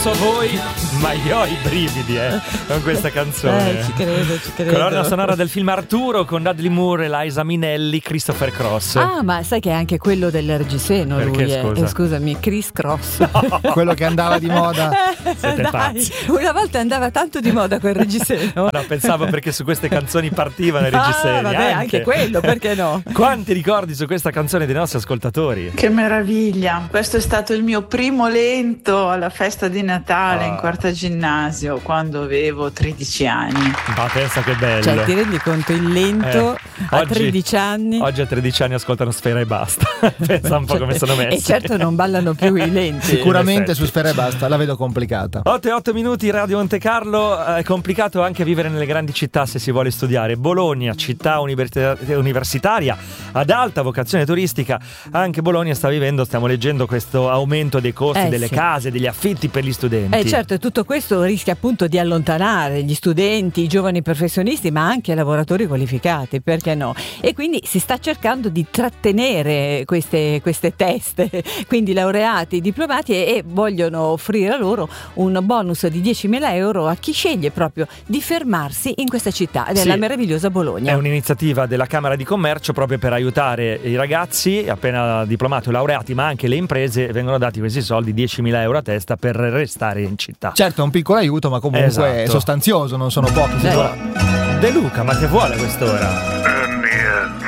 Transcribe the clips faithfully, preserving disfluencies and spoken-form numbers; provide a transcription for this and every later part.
So voi, ma io ho i brividi eh, con questa canzone. Eh, ci credo, ci credo. Colonna sonora del film Arturo con Dudley Moore, Liza Minnelli, Christopher Cross. Ah, ma sai che è anche quello del reggiseno. Perché, lui scusa? Eh, scusami, Chris Cross. Quello che andava di moda. Siete Dai, pazzi. una volta andava tanto di moda quel reggiseno. No, pensavo perché su queste canzoni partivano i reggiseni. Ah, vabbè, anche quello, perché no? Quanti ricordi su questa canzone dei nostri ascoltatori? Che meraviglia! Questo è stato il mio primo lento alla festa di Natale Ah. in quarta ginnasio quando avevo tredici anni. Ma pensa che bello. Cioè, ti rendi conto, il lento Eh, a oggi- tredici anni? Oggi a tredici anni ascoltano Sfera e basta. Pensa un po' come sono messi. E certo non ballano più i lenti. Sicuramente in su effetti. Sfera e Basta la vedo complicata. otto e otto minuti, Radio Monte Carlo. È complicato anche vivere nelle grandi città se si vuole studiare. Bologna, città universita- universitaria ad alta vocazione turistica. Anche Bologna sta vivendo, stiamo leggendo, questo aumento dei costi Eh, delle sì. case, degli affitti per gli studenti. Eh certo, e tutto questo rischia appunto di allontanare gli studenti, i giovani professionisti, ma anche i lavoratori qualificati, perché no? E quindi si sta cercando di trattenere queste, queste teste, quindi laureati, diplomati, e, e vogliono offrire a loro un bonus di diecimila euro a chi sceglie proprio di fermarsi in questa città, ed è Sì. la meravigliosa Bologna. È un'iniziativa della Camera di Commercio proprio per aiutare i ragazzi appena diplomati o laureati, ma anche le imprese. Vengono dati questi soldi, diecimila euro a testa, per restare in città. Certo, è un piccolo aiuto, ma comunque Esatto. è sostanzioso, non sono pochi. Eh. sicuramente. De Luca, ma che vuole a quest'ora? E niente,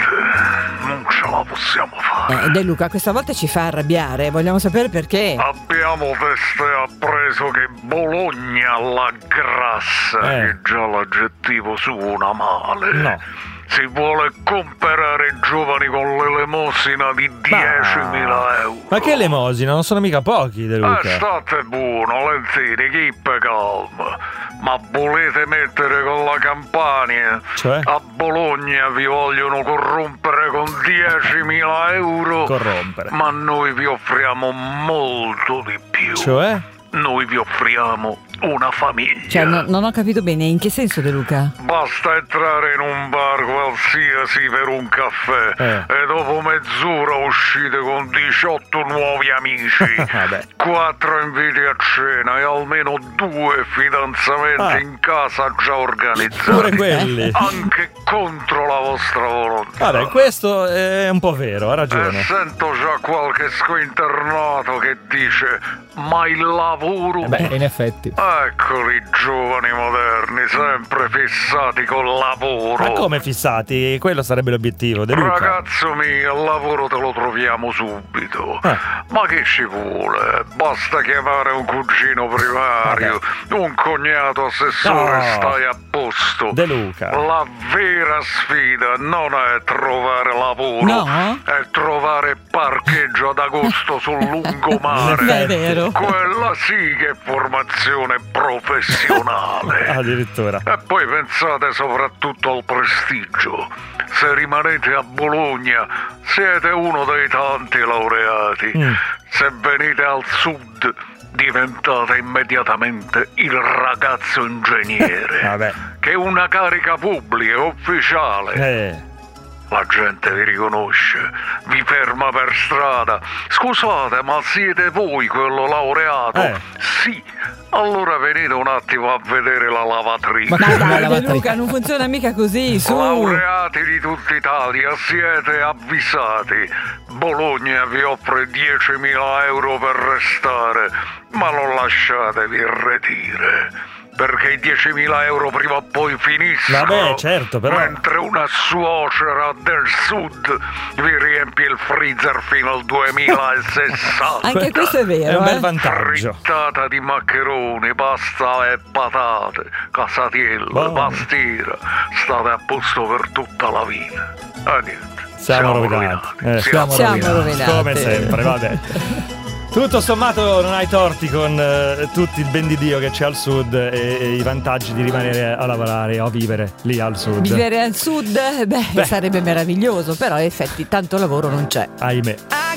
non ce la possiamo fare. Eh, De Luca, questa volta ci fa arrabbiare, vogliamo sapere perché. Abbiamo testé appreso che Bologna la grassa, Eh. che già l'aggettivo suona male. No. Si vuole comperare giovani con l'elemosina di diecimila euro. Ma che elemosina? Non sono mica pochi, De Luca. Eh, state buono, Lenzini, keep calm. Ma volete mettere con la Campania? Cioè? A Bologna vi vogliono corrompere con diecimila euro. Corrompere. Ma noi vi offriamo molto di più. Cioè? Noi vi offriamo una famiglia. Cioè, no- non ho capito bene, in che senso, De Luca? Basta entrare in un bar qualsiasi per un caffè Eh. e dopo mezz'ora uscite con diciotto nuovi amici, Vabbè. quattro inviti a cena e almeno due fidanzamenti Ah. in casa già organizzati. Pure quelli. Anche contro la vostra volontà. Vabbè, questo è un po' vero, ha E ragione. sento già qualche squinternato che dice: ma il lavoro? Eh beh, in effetti. Eccoli i giovani moderni, sempre fissati col lavoro. Ma come fissati? Quello sarebbe l'obiettivo, De Luca. Ragazzo mio, il lavoro te lo troviamo subito. Ah. Ma che ci vuole? Basta chiamare un cugino primario, un cognato assessore, No. stai a posto. De Luca. La vera sfida non è trovare lavoro, No? è trovare parcheggio ad agosto sul lungomare. È vero. Quella sì che è formazione professionale. Addirittura. E poi pensate soprattutto al prestigio. Se rimanete a Bologna siete uno dei tanti laureati. Mm. Se venite al sud diventate immediatamente il ragazzo ingegnere. Vabbè. Che è una carica pubblica, ufficiale. Eh. La gente vi riconosce, vi ferma per strada. Scusate, ma siete voi quello laureato? Eh. Sì. Allora venite un attimo a vedere la lavatrice. Ma Ma Come dai, De lavatrice? Luca, non funziona mica così, su. Laureati di tutta Italia, siete avvisati. Bologna vi offre diecimila euro per restare, ma non lasciatevi irretire. Perché i diecimila euro prima o poi finiscono. Vabbè, certo, però- Mentre una suocera del sud vi riempie il freezer fino al duemilasessanta. Anche questo è vero, È un bel eh? vantaggio. Frittata di maccheroni, pasta e patate, casatiello, Buono. pastiera. State a posto per tutta la vita. Ah, niente. Siamo rovinati. Eh, Siamo Siamo rovinati. rovinati. Come sempre, vabbè. Tutto sommato non hai torti con eh, tutti il ben di Dio che c'è al sud e, e i vantaggi di rimanere a lavorare o a vivere lì al sud. Vivere al sud, beh, Beh. sarebbe meraviglioso, però in effetti tanto lavoro non c'è. Ahimè.